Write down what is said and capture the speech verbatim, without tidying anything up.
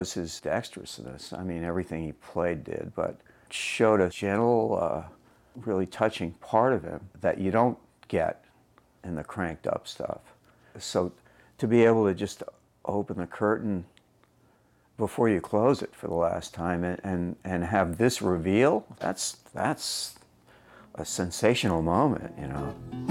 This is dexterousness. I mean, everything he played did, but showed a gentle, uh, really touching part of him that you don't get in the cranked up stuff. So to be able to just open the curtain before you close it for the last time and, and, and have this reveal, that's, that's a sensational moment, you know.